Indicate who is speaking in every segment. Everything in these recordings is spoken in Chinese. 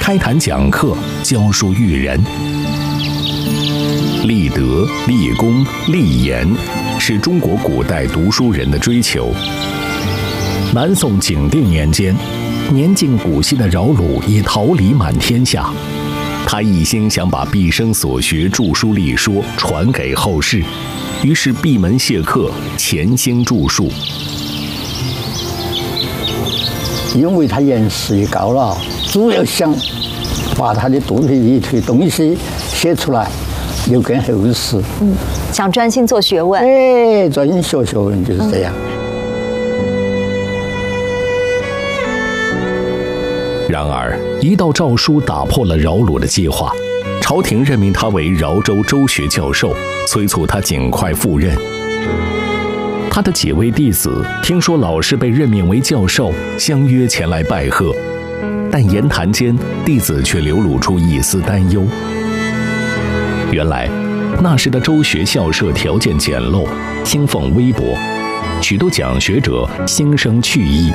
Speaker 1: 开坛讲课，教书育人。立德、立功、立言，是中国古代读书人的追求。南宋景帝年间，年近古稀的饶鲁已桃李满天下，他一心想把毕生所学著书立说传给后世，于是闭门谢客，潜心著述。
Speaker 2: 因为他年事也高了，主要想把他的肚里一堆东西写出来，留给后世。
Speaker 3: 想专心做学问。
Speaker 2: 专心学问就是这样。
Speaker 1: 然而，一道诏书打破了饶鲁的计划，朝廷任命他为饶州州学教授，催促他尽快赴任。他的几位弟子听说老师被任命为教授，相约前来拜贺，但言谈间，弟子却流露出一丝担忧。原来，那时的州学校舍条件简陋，薪俸微薄，许多讲学者心生去意。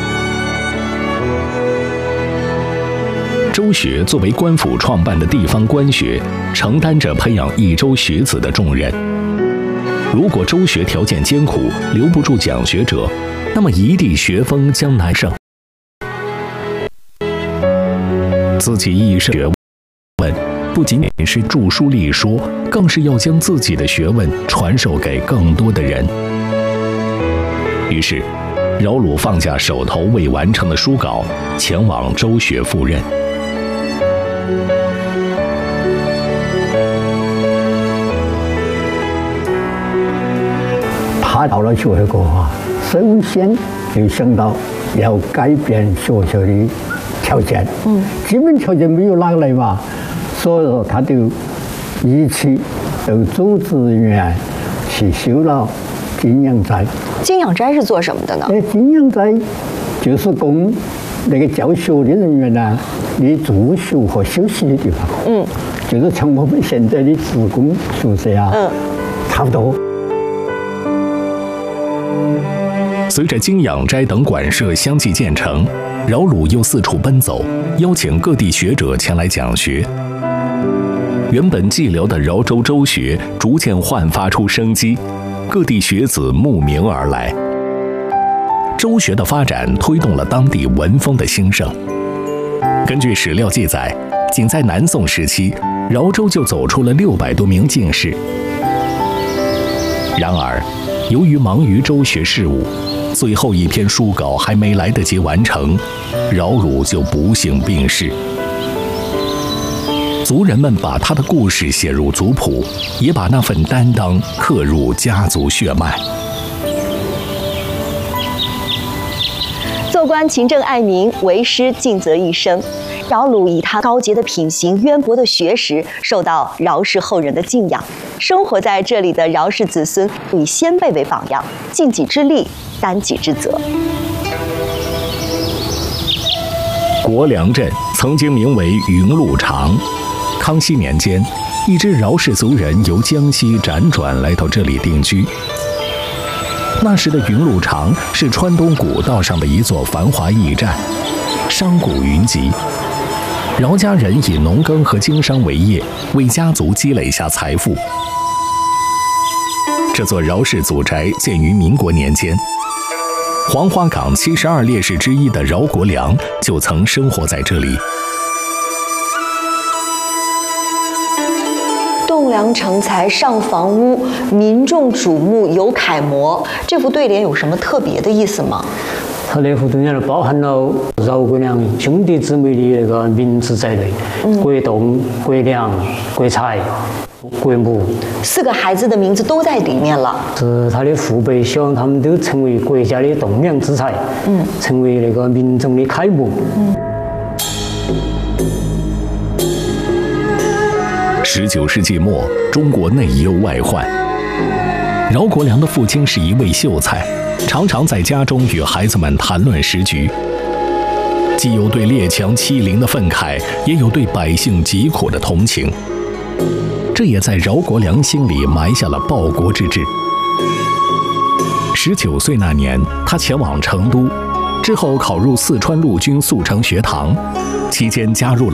Speaker 1: 州学作为官府创办的地方官学，承担着培养一州学子的重任。如果州学条件艰苦，留不住讲学者，那么一地学风将难盛。自己一生学问，不仅仅是著书立说，更是要将自己的学问传授给更多的人。于是，饶鲁放下手头未完成的书稿，前往州学赴任。
Speaker 2: 他到了学校过后，首先就想到要改变学校的条件。基本条件没有哪个来嘛，所以说他就一起由组织人员去修了金阳斋。
Speaker 3: 金阳斋是做什么的呢？
Speaker 2: 金阳斋就是供那个教学的人员呢，你住宿和休息的地方。就是像我们现在的职工宿舍啊，差不多。
Speaker 1: 随着金阳斋等馆舍相继建成，饶鲁又四处奔走，邀请各地学者前来讲学。原本寂寥的饶州州学逐渐焕发出生机，各地学子慕名而来。州学的发展推动了当地文风的兴盛。根据史料记载，仅在南宋时期，饶州就走出了600多名进士。然而，由于忙于州学事务，最后一篇书稿还没来得及完成，饶鲁就不幸病逝。族人们把他的故事写入族谱，也把那份担当刻入家族血脉。
Speaker 3: 做官勤政爱民，为师尽责一生。饶鲁以他高洁的品行、渊博的学识，受到饶氏后人的敬仰。生活在这里的饶氏子孙以先辈为榜样，尽己之力，担己之责。
Speaker 1: 国梁镇曾经名为云路长，康熙年间，一支饶氏族人由江西辗转来到这里定居。那时的云路长是川东古道上的一座繁华驿站，商贾云集。饶家人以农耕和经商为业，为家族积累下财富。这座饶氏祖宅建于民国年间，黄花岗72烈士之一的饶国良就曾生活在这里。
Speaker 3: 栋梁成材上房屋，民众瞩目有楷模。这副对联有什么特别的意思吗？
Speaker 4: 他那副对联包含了饶国良兄弟姊妹的那个名字在内，国栋、国良、国才、国母
Speaker 3: ，4个孩子的名字都在里面了。
Speaker 4: 是他的父辈希望他们都成为国家的栋梁之才，成为那个民众的楷模。
Speaker 1: 19世纪末，中国内忧外患。饶国良的父亲是一位秀才，常常在家中与孩子们谈论时局，既有对列强欺凌的愤慨，也有对百姓疾苦的同情。这也在饶国良心里埋下了报国之志。19岁那年，他前往成都，之后考入四川陆军速成学堂，期间加入了